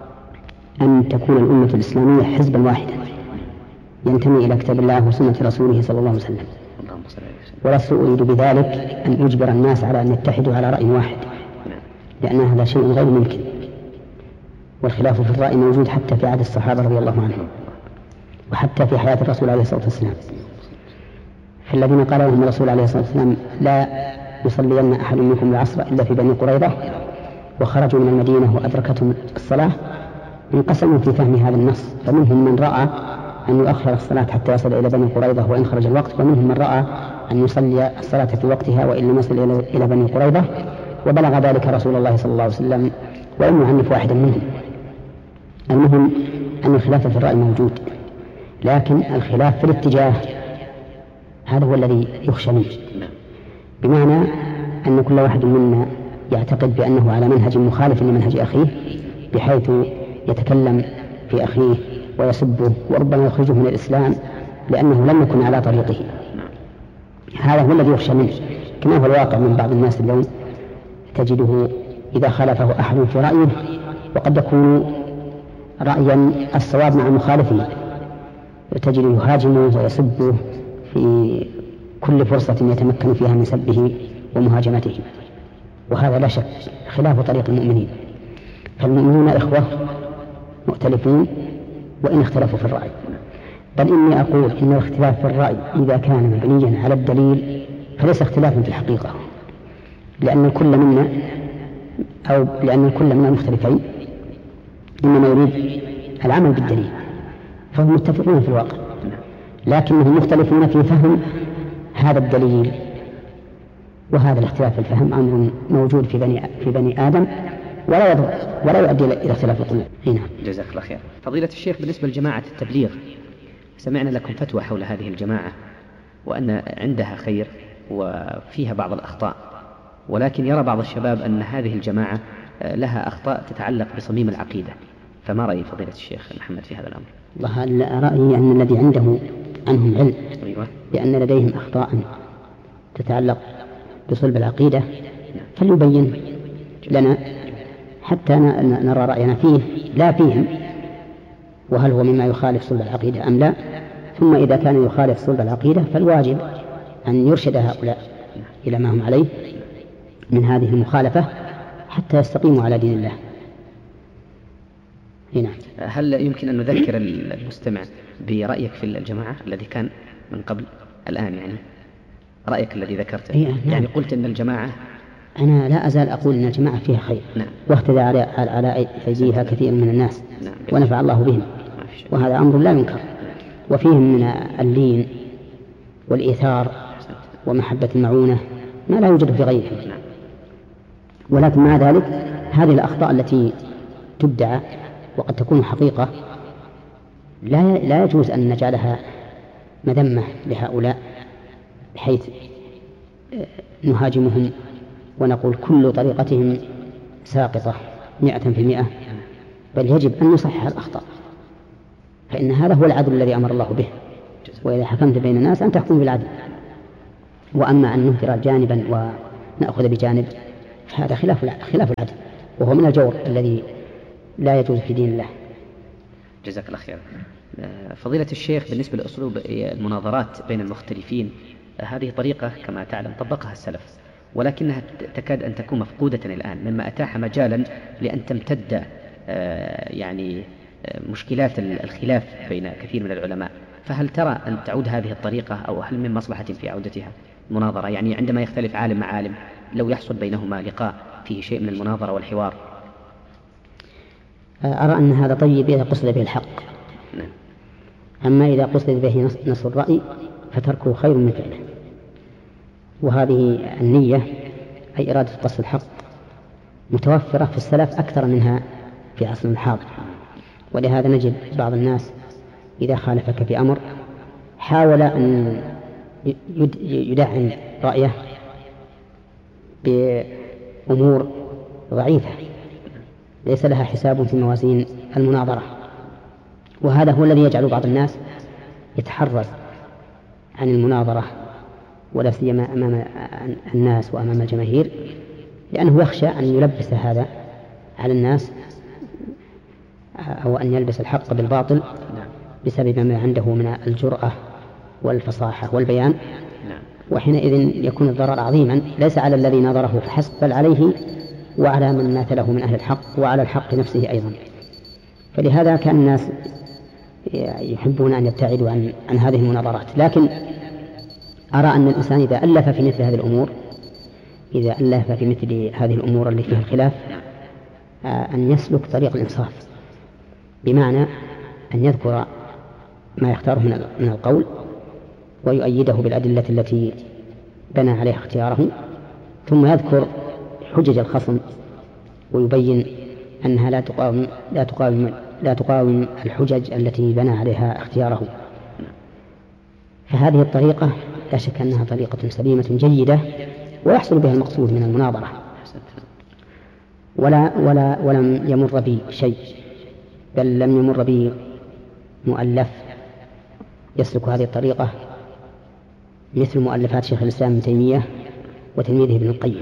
Speaker 1: أن تكون الأمة الإسلامية حزبا واحدا ينتمي إلى كتاب الله وسنة رسوله صلى الله عليه وسلم، ولست أريد بذلك أن أجبر الناس على أن يتحدوا على رأي واحد، لأن هذا شيء غير ممكن، والخلاف في الرأي موجود حتى في عهد الصحابة رضي الله عنهم وحتى في حياة الرسول عليه الصلاة والسلام. فالذين قال لهم الرسول عليه الصلاة والسلام لا يصلين أحد منكم العصر إلا في بني قريظة وخرجوا من المدينة وأدركتهم الصلاة، انقسموا في فهم هذا النص، فمنهم من رأى أن يؤخر الصلاة حتى يصل إلى بني قريظة وإن خرج الوقت، ومنهم من رأى أن يصلي الصلاة في وقتها وإن لم يصل إلى بني قريظة، وبلغ ذلك رسول الله صلى الله عليه وسلم ولم يعنف واحدا منهم. المهم أن الخلاف في الرأي موجود، لكن الخلاف في الاتجاه هذا هو الذي يخشى منه، بمعنى أن كل واحد منا يعتقد بأنه على منهج مخالف لمنهج أخيه، بحيث يتكلم في أخيه ويسبه وربما يخرجه من الإسلام لأنه لم يكن على طريقه. هذا هو الذي يخشى منه، كما هو الواقع من بعض الناس اليوم، تجده إذا خالفه أحد في رأيه وقد يكون رأيا الصواب مع مخالفه تجده يهاجمه ويسبه في كل فرصة يتمكن فيها من سبه ومهاجمته، وهذا لا شك خلاف طريق المؤمنين. فالمؤمنون إخوة مؤتلفين وإن اختلفوا في الرأي، بل إني أقول إن الاختلاف في الرأي إذا كان مبنيا على الدليل فليس اختلافا في الحقيقة، لأن الكل منا أو لأن الكل من المختلفين إنما يريد العمل بالدليل، فهم متفقون في الواقع، لكنهم مختلفون في فهم هذا الدليل، وهذا الاختلاف في الفهم أمر موجود في بني في بني آدم ولا يضر ولا يؤدي إلى اختلاف القلوب. هنا
Speaker 4: جزاك الله خير. فضيلة الشيخ، بالنسبة لجماعة التبليغ سمعنا لكم فتوى حول هذه الجماعة وأن عندها خير وفيها بعض الأخطاء، ولكن يرى بعض الشباب أن هذه الجماعة لها أخطاء تتعلق بصميم العقيدة، فما رأي فضيلة الشيخ محمد في هذا الأمر؟
Speaker 1: والله رأيي أن الذي عنده عنهم علم
Speaker 4: أيوة.
Speaker 1: بأن لديهم أخطاء تتعلق بصلب العقيدة فليبين لنا حتى نرى رأينا فيه لا فيهم، وهل هو مما يخالف صلب العقيدة أم لا. ثم إذا كان يخالف صلب العقيدة فالواجب أن يرشد هؤلاء إلى ما هم عليه من هذه المخالفة حتى يستقيموا على دين الله. هنا
Speaker 4: هل يمكن أن نذكر المستمع برأيك في الجماعة الذي كان من قبل الآن، يعني رأيك الذي ذكرته؟
Speaker 1: إيه نعم.
Speaker 4: يعني قلت أن الجماعة
Speaker 1: أنا لا أزال أقول أن الجماعة فيها خير،
Speaker 7: نعم.
Speaker 1: واهتدى على على أيديها كثير من الناس،
Speaker 7: نعم.
Speaker 1: ونفع الله بهم، وهذا أمر لا ينكر. وفيهم من اللين والإيثار ومحبة المعونة ما لا يوجد في غيرهم.
Speaker 7: نعم.
Speaker 1: ولكن مع ذلك هذه الأخطاء التي تدعى وقد تكون حقيقة لا لا يجوز أن نجعلها مذمة لهؤلاء بحيث نهاجمهم ونقول كل طريقتهم ساقطة مئة في المئة، بل يجب أن نصحح الأخطاء، فإن هذا هو العدل الذي أمر الله به، وإذا حكمت بين الناس أن تحكم بالعدل. وأما أن نهدر جانبا ونأخذ بجانب فهذا خلاف خلاف العدل، وهو من الجور الذي لا يجوز في دين الله.
Speaker 7: جزاك الله خير. فضيلة الشيخ، بالنسبة لأسلوب المناظرات بين المختلفين، هذه طريقة كما تعلم طبقها السلف، ولكنها تكاد أن تكون مفقودة الآن، مما أتاح مجالا لأن تمتد يعني مشكلات الخلاف بين كثير من العلماء. فهل ترى أن تعود هذه الطريقة، أو هل من مصلحة في عودتها المناظرة؟ يعني عندما يختلف عالم مع عالم لو يحصل بينهما لقاء فيه شيء من المناظرة والحوار.
Speaker 1: أرى أن هذا طيب إذا قصد به الحق.
Speaker 7: نعم.
Speaker 1: أما إذا قصد به نص الرأي فتركه خير من فعله. وهذه النية أي إرادة قصد الحق متوفرة في السلف أكثر منها في عصر الحاضر، ولهذا نجد بعض الناس إذا خالفك في أمر حاول أن يدعم رأيه بأمور ضعيفة ليس لها حساب في موازين المناظرة، وهذا هو الذي يجعل بعض الناس يتحرز عن المناظرة ولا سيما أمام الناس وأمام الجماهير، لأنه يخشى أن يلبس هذا على الناس أو أن يلبس الحق بالباطل بسبب ما عنده من الجرأة والفصاحة والبيان، وحينئذ يكون الضرر عظيما ليس على الذي نظره فحسب بل عليه وعلى من ماثله من أهل الحق وعلى الحق نفسه أيضا. فلهذا كان الناس يحبون أن يبتعدوا عن, عن هذه المناظرات. لكن أرى أن الإنسان إذا ألف في مثل هذه الأمور إذا ألف في مثل هذه الأمور التي فيها الخلاف أن يسلك طريق الإنصاف، بمعنى أن يذكر ما يختاره من القول ويؤيده بالأدلة التي بنى عليها اختياره، ثم يذكر حجج الخصم ويبين أنها لا تقاوم لا تقاوم لا تقاوم الحجج التي بنى عليها اختياره. فهذه الطريقة لا شك أنها طريقة سليمة جيدة ويحصل بها المقصود من المناظرة. ولا ولا ولم يمر بي شيء، بل لم يمر بي مؤلف يسلك هذه الطريقة مثل مؤلفات شيخ الإسلام ابن تيمية وتلميذه ابن القيم،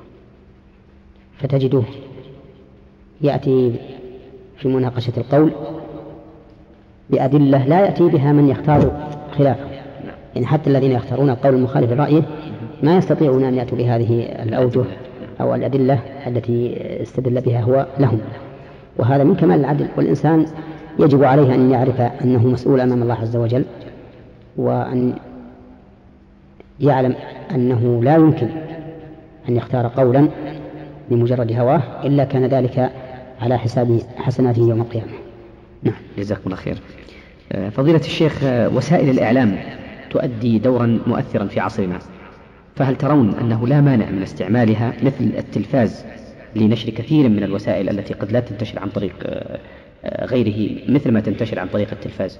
Speaker 1: فتجده يأتي في مناقشة القول بأدلة لا يأتي بها من يختار خلافه، يعني حتى الذين يختارون القول المخالف لرأيه ما يستطيعون أن يأتوا بهذه الأوجه أو الأدلة التي استدل بها هو لهم، وهذا من كمال العدل. والإنسان يجب عليه أن يعرف أنه مسؤول أمام الله عز وجل، وأن يعلم أنه لا يمكن أن يختار قولا لمجرد هواه إلا كان ذلك على حساب حسناته يوم القيامة.
Speaker 7: نعم، جزاكم الله خير. فضيلة الشيخ، وسائل الإعلام تؤدي دورا مؤثرا في عصرنا، فهل ترون أنه لا مانع من استعمالها مثل التلفاز لنشر كثير من الوسائل التي قد لا تنتشر عن طريق غيره مثل ما تنتشر عن طريق التلفاز؟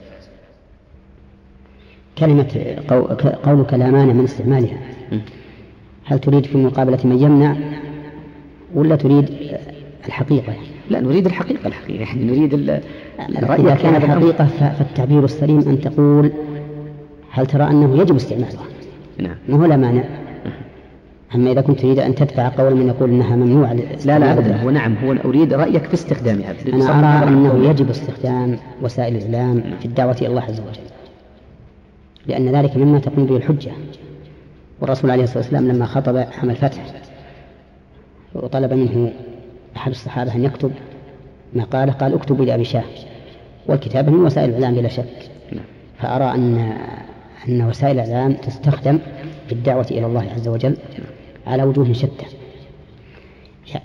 Speaker 1: كلمة قولك لا مانع من استعمالها، هل تريد في مقابلة من يمنع ولا تريد الحقيقة؟
Speaker 7: لا، نريد الحقيقة. الحقيقة يعني نريد الرأي.
Speaker 1: إذا كان الحقيقة فالتعبير السليم أن تقول هل ترى أنه يجب استعمالها؟
Speaker 7: نعم،
Speaker 1: ما هو لا مانع. أما إذا كنت تريد أن تدفع قول من يقول أنها ممنوع،
Speaker 7: لا لا أبدا، هو نعم، هو أريد رأيك في استخدامها.
Speaker 1: أنا أرى أنه يجب استخدام وسائل الإعلام في الدعوة إلى الله عز وجل، لأن ذلك مما تقوم به الحجة. والرسول عليه الصلاة والسلام لما خطب عام الفتح وطلب منه أحد الصحابة أن يكتب ما قال قال اكتب لأبي شاه، والكتابة من وسائل الإعلام بلا شك. فأرى أن أن وسائل الإعلام تستخدم في الدعوة إلى الله عز وجل على وجوه شتى،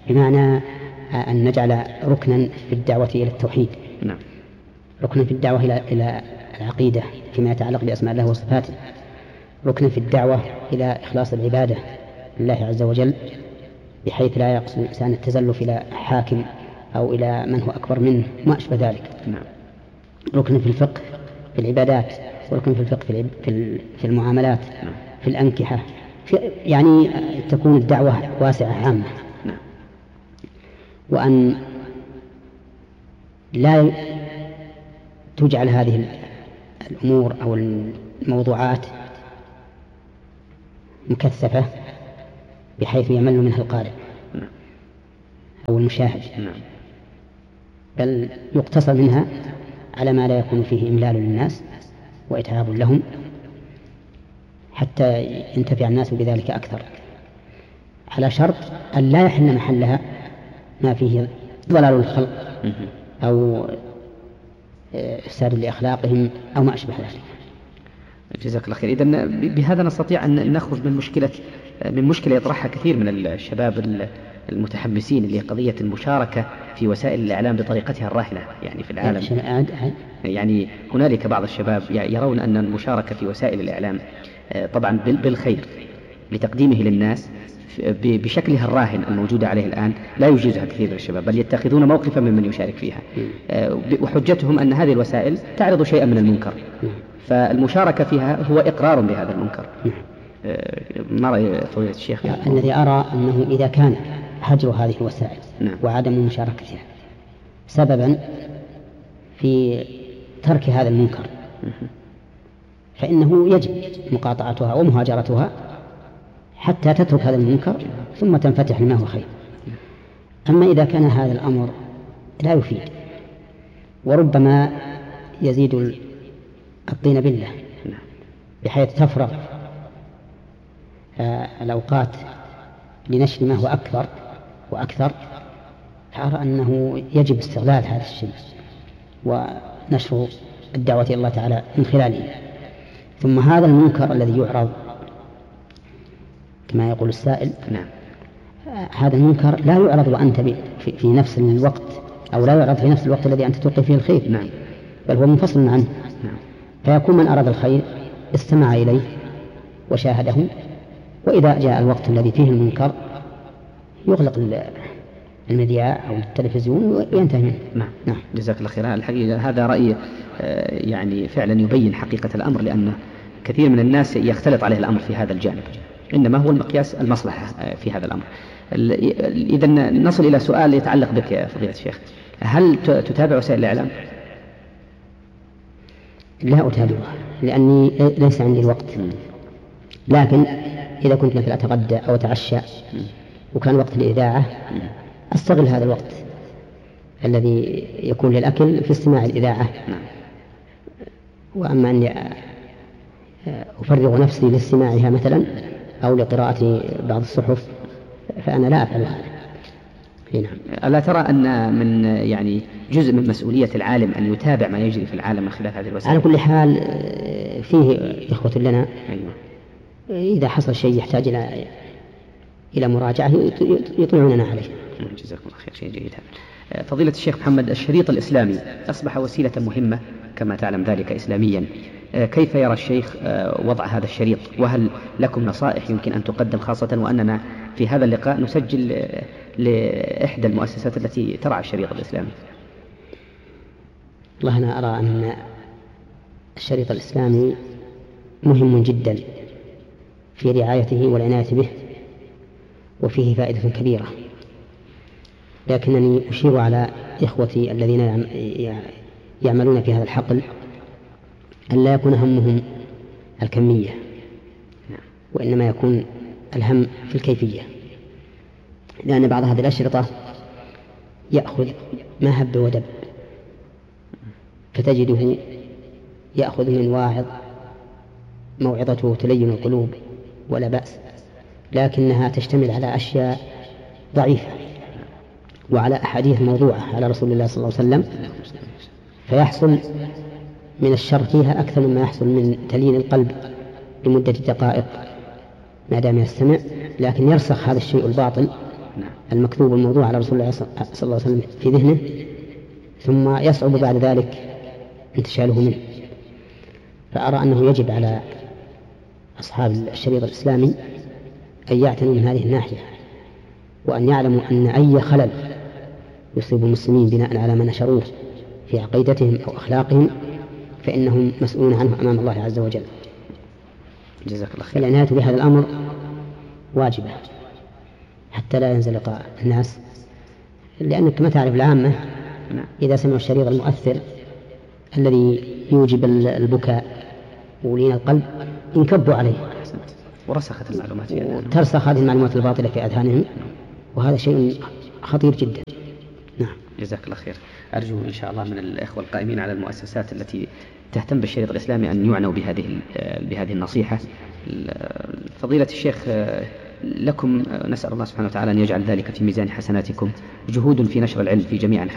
Speaker 1: بمعنى أن نجعل ركنا في الدعوة إلى التوحيد.
Speaker 7: نعم.
Speaker 1: ركنا في الدعوة إلى إلى العقيدة فيما يتعلق بأسماء الله وصفاته، ركنا في الدعوة إلى إخلاص العبادة لله عز وجل بحيث لا يقصد الإنسان التزلف إلى حاكم أو إلى من هو أكبر منه ما أشبه ذلك.
Speaker 7: نعم.
Speaker 1: ركن في الفقه في العبادات، وركن في الفقه في في المعاملات،
Speaker 7: نعم.
Speaker 1: في الأنكحة، في يعني تكون الدعوة واسعة عامة.
Speaker 7: نعم.
Speaker 1: وأن لا تجعل هذه الأمور أو الموضوعات مكثفة بحيث يمل منها القارئ أو المشاهد، بل يقتصر منها على ما لا يكون فيه إملال للناس وإتعاب لهم حتى ينتفع الناس بذلك أكثر، على شرط أن لا يحل محلها ما فيه ضلال الخلق أو إفساد لأخلاقهم أو ما أشبه ذلك.
Speaker 7: جزاك الله خير. إذن بهذا نستطيع أن نخرج من مشكلة من مشكلة يطرحها كثير من الشباب المتحمسين اللي هي قضية المشاركة في وسائل الإعلام بطريقتها الراهنة يعني في العالم. يعني هنالك بعض الشباب يرون أن المشاركة في وسائل الإعلام طبعا بالخير لتقديمه للناس بشكلها الراهن الموجودة عليه الآن لا يجيزها كثير من الشباب، بل يتخذون موقفا ممن يشارك فيها، وحجتهم أن هذه الوسائل تعرض شيئا من المنكر، فالمشاركة فيها هو إقرار بهذا المنكر. ما رأي فضيلة الشيخ؟
Speaker 1: الذي أرى أنه إذا كان هجر هذه الوسائل نعم. وعدم مشاركتها سببا في ترك هذا المنكر فإنه يجب مقاطعتها ومهاجرتها حتى تترك هذا المنكر ثم تنفتح لما هو خير. أما إذا كان هذا الأمر لا يفيد وربما يزيد الطين بالله بحيث تفرغ الأوقات لنشر ما هو أكثر وأكثر، فأرى أنه يجب استغلال هذا الشيء ونشر الدعوة إلى الله تعالى من خلاله. ثم هذا المنكر الذي يعرض كما يقول السائل
Speaker 7: نعم.
Speaker 1: هذا المنكر لا يعرض وأنت في, في نفس الوقت أو لا يعرض في نفس الوقت الذي أنت تلقي فيه الخير
Speaker 7: نعم.
Speaker 1: بل هو منفصل عنه
Speaker 7: نعم.
Speaker 1: فيكون من أراد الخير استمع إليه وشاهده، وإذا جاء الوقت الذي فيه المنكر يغلق المذياع أو التلفزيون وينتهي منه.
Speaker 7: نعم. نعم. جزاك الله خير. الحقيقة هذا رأي يعني فعلا يبين حقيقة الأمر، لأن كثير من الناس يختلط عليه الأمر في هذا الجانب، إنما هو المقياس المصلحة في هذا الأمر. إذا نصل إلى سؤال يتعلق بك يا فضيلة الشيخ، هل تتابع وسائل الإعلام؟
Speaker 1: لا أتابعها لأني ليس عندي الوقت، لكن إذا كنت مثل أتغدى أو أتعشى وكان وقت الإذاعة أستغل هذا الوقت الذي يكون للأكل في استماع الإذاعة. وأما أني أفرغ نفسي لاستماعها مثلا أو لقراءة بعض الصحف فأنا لا أفعل هذا.
Speaker 7: نعم. ألا ترى أن من يعني جزء من مسؤولية العالم أن يتابع ما يجري في العالم من خلال هذه الوسائل؟
Speaker 1: على كل حال فيه إخوة لنا
Speaker 7: أيوة.
Speaker 1: إذا حصل شيء يحتاج إلى إلى مراجعة يطلعوننا عليه.
Speaker 7: جزاكم الله خير. شيء جيد هذا. فضيلة الشيخ محمد، الشريط الإسلامي أصبح وسيلة مهمة كما تعلم ذلك إسلاميا، كيف يرى الشيخ وضع هذا الشريط؟ وهل لكم نصائح يمكن أن تقدم، خاصة وأننا في هذا اللقاء نسجل لإحدى المؤسسات التي ترعى الشريط الإسلامي؟
Speaker 1: والله أنا أرى أن الشريط الإسلامي مهم جدا في رعايته والعناية به وفيه فائدة كبيرة، لكنني أشير على إخوتي الذين يعملون في هذا الحقل أن لا يكون همهم الكمية وإنما يكون الهم في الكيفية، لأن بعض هذه الأشرطة يأخذ ما هب ودب فتجده يأخذ من واعظ موعظته تلين القلوب ولا بأس، لكنها تشتمل على أشياء ضعيفة وعلى أحاديث موضوعة على رسول الله صلى الله عليه وسلم، فيحصل من الشر فيها أكثر مما يحصل من تلين القلب لمدة دقائق ما دام يستمع، لكن يرسخ هذا الشيء الباطل المكتوب الموضوع على رسول الله صلى الله عليه وسلم في ذهنه، ثم يصعب بعد ذلك انتشاله منه. فأرى أنه يجب على أصحاب الشريط الإسلامي أن يعتنوا من هذه الناحية، وأن يعلموا أن أي خلل يصيب المسلمين بناء على ما نشروه في عقيدتهم أو أخلاقهم فإنهم مسؤولون عنه أمام الله عز وجل.
Speaker 7: جزاك الله خير.
Speaker 1: العناية بهذا الأمر واجبة حتى لا ينزلق الناس، لأنك ما تعرف العامة إذا سمعوا الشريط المؤثر الذي يوجب البكاء ولين القلب ينكبوا عليه
Speaker 7: ورسخت المعلومات في أذهانهم،
Speaker 1: ترسخ هذه المعلومات الباطلة في أذهانهم، وهذا شيء خطير جدا. نعم.
Speaker 7: جزاك الله خير. أرجو إن شاء الله من الإخوة القائمين على المؤسسات التي تهتم بالشريط الإسلامي أن يعنوا بهذه بهذه النصيحة. فضيلة الشيخ، لكم نسأل الله سبحانه وتعالى أن يجعل ذلك في ميزان حسناتكم، جهود في نشر العلم في جميع